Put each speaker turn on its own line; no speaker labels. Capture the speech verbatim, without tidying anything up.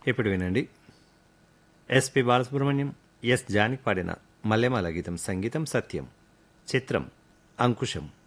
ఇప్పుడు వినండి SP Balasubrahmanyam yes Janaki పాడిన మల్లెమాల గీతం సంగీతం సత్యం చిత్రం అంకుశం.